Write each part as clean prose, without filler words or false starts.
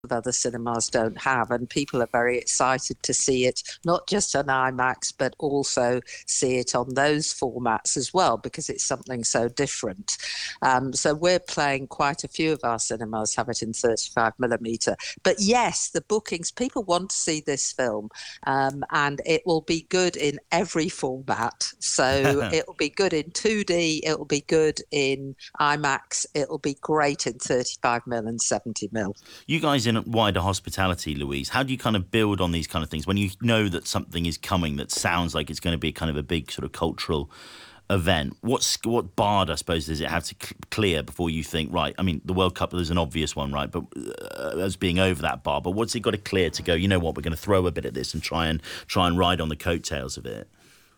of other cinemas don't have, and people are very excited to see it not just on IMAX but also see it on those formats as well, because it's something so different. So we're playing quite a few of our cinemas have it in 35mm. But yes, the bookings, people want to see this film, and it will be good in every format. So it will be good in 2D, it will be good in IMAX, it will be great in 35mm and 70mm. You guys in wider hospitality, Louise, how do you kind of build on these kind of things when you know that something is coming that sounds like it's going to be kind of a big sort of cultural event? What bar, I suppose, does it have to clear before you think, right, I mean, the World Cup is an obvious one, right, but as being over that bar, but what's it got to clear to go, you know what, we're going to throw a bit at this and try and ride on the coattails of it?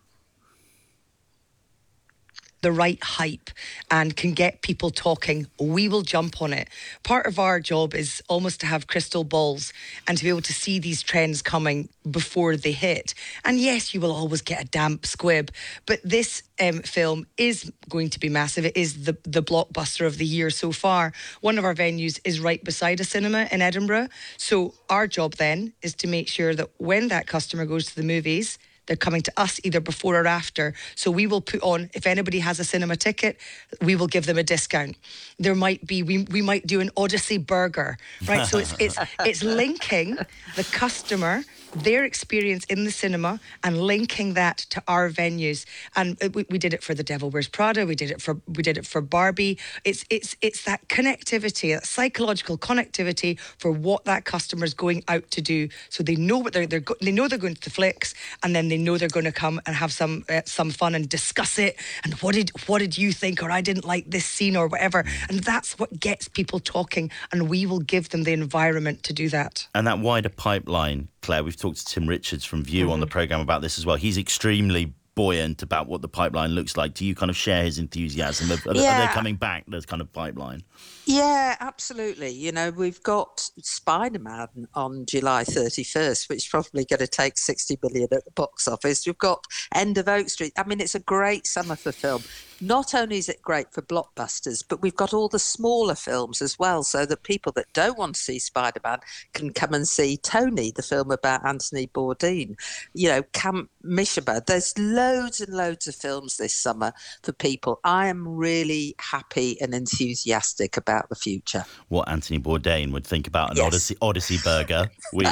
The right hype and can get people talking, we will jump on it. Part of our job is almost to have crystal balls and to be able to see these trends coming before they hit. And yes, you will always get a damp squib, but this film is going to be massive. It is the blockbuster of the year so far. One of our venues is right beside a cinema in Edinburgh. So our job then is to make sure that when that customer goes to the movies, they're coming to us either before or after. So we will put on, if anybody has a cinema ticket, we will give them a discount. There might be, we might do an Odyssey burger, right? So it's linking the customer, their experience in the cinema, and linking that to our venues. And we did it for The Devil Wears Prada. We did it for Barbie. It's that connectivity, that psychological connectivity for what that customer is going out to do. So they know what they know they're going to the flicks, and then they know they're going to come and have some fun and discuss it. And what did you think? Or I didn't like this scene or whatever. And that's what gets people talking. And we will give them the environment to do that. And that wider pipeline, Claire, we've talked to Tim Richards from View on the programme about this as well. He's extremely buoyant about what the pipeline looks like. Do you kind of share his enthusiasm? Are they coming back, this kind of pipeline? Yeah, absolutely. You know, we've got Spider-Man on July 31st, which is probably going to take 60 million at the box office. We've got End of Oak Street. I mean, it's a great summer for film. Not only is it great for blockbusters, but we've got all the smaller films as well, so that people that don't want to see Spider-Man can come and see Tony, the film about Anthony Bourdain. You know, Camp Mishaba. There's loads and loads of films this summer for people. I am really happy and enthusiastic about the future. What Anthony Bourdain would think about an Odyssey burger. We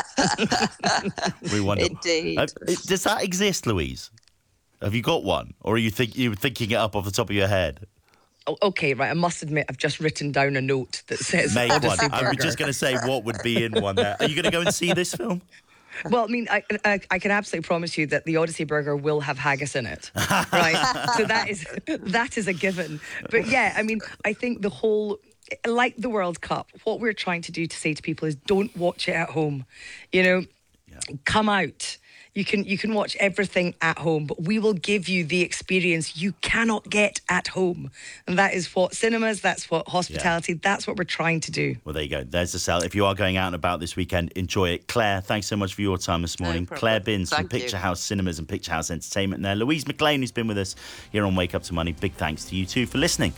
wonder. Indeed. Does that exist, Louise? Have you got one? Or are you thinking it up off the top of your head? Oh, okay, right. I must admit, I've just written down a note that says Make Odyssey one. burger. I was just going to say what would be in one there. Are you going to go and see this film? Well, I mean, I can absolutely promise you that the Odyssey burger will have haggis in it, right? So that is a given. But yeah, I mean, I think the whole, like the World Cup, what we're trying to do to say to people is don't watch it at home. You know, come out. You can watch everything at home, but we will give you the experience you cannot get at home. And that is what cinemas, that's what hospitality, that's what we're trying to do. Well, there you go. There's the sell. If you are going out and about this weekend, enjoy it. Claire, thanks so much for your time this morning. Claire Binns from Picture House Cinemas and Picture House Entertainment there. Louise McLean, who's been with us here on Wake Up to Money. Big thanks to you too for listening.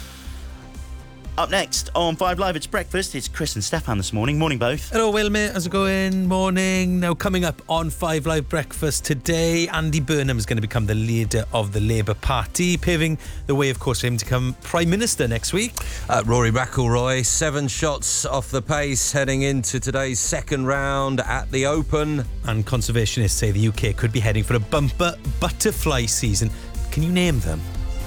Up next on 5 Live, it's breakfast. It's Chris and Stefan this morning. Morning, both. Hello, Will, mate. How's it going? Morning. Now, coming up on 5 Live Breakfast today, Andy Burnham is going to become the leader of the Labour Party, paving the way, of course, for him to become Prime Minister next week. Rory McIlroy, 7 shots off the pace, heading into today's second round at the Open. And conservationists say the UK could be heading for a bumper butterfly season. Can you name them?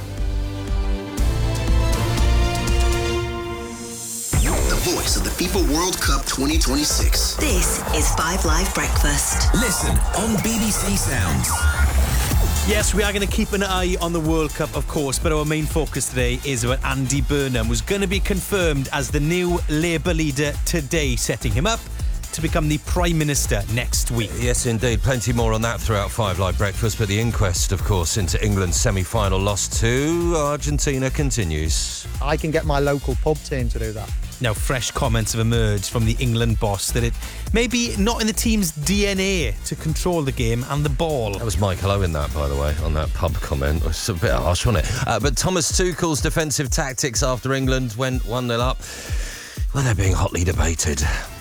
Voice of the FIFA World Cup 2026. This is 5 Live Breakfast. Listen on BBC Sounds. Yes, we are going to keep an eye on the World Cup, of course, but our main focus today is about Andy Burnham, who's going to be confirmed as the new Labour leader today, setting him up to become the Prime Minister next week. Yes, indeed. Plenty more on that throughout 5 Live Breakfast, but the inquest, of course, into England's semi-final loss to Argentina continues. I can get my local pub team to do that. Now, fresh comments have emerged from the England boss that it may be not in the team's DNA to control the game and the ball. That was Michael Owen, that, by the way, on that pub comment. It's a bit harsh, wasn't it? But Thomas Tuchel's defensive tactics after England went 1-0 up, well, they're being hotly debated.